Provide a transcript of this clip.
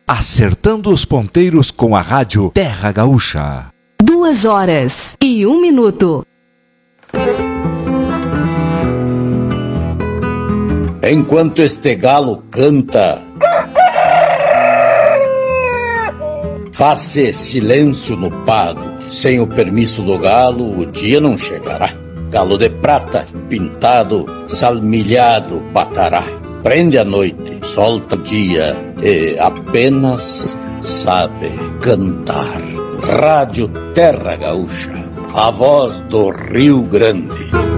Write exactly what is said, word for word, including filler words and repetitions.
acertando os ponteiros com a rádio Terra Gaúcha. Duas horas e um minuto. Enquanto este galo canta, faz-se silêncio no pago. Sem o permisso do galo, o dia não chegará. Galo de prata, pintado, salmilhado, batará. Prende a noite, solta o dia e apenas sabe cantar. Rádio Terra Gaúcha, a voz do Rio Grande.